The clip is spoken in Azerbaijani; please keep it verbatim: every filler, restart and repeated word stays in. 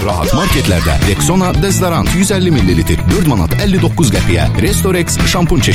Rahat marketlərdə Rexona dezodorant yüz əlli millilitr dörd manat əlli doqquz qəpiyə, Restorex şampun çeşidi